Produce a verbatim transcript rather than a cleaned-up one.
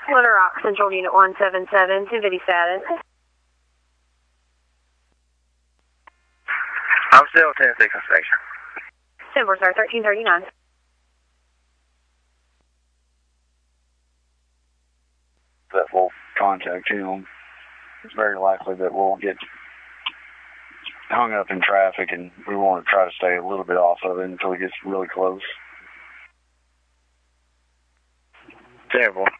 Little Rock Central Unit one seven seven, Tivity status. I'm still ten six inspection. Timber, sir, thirteen thirty-nine. That we'll contact him. It's very likely that we'll get hung up in traffic, and we want to try to stay a little bit off of it until it gets really close. Terrible.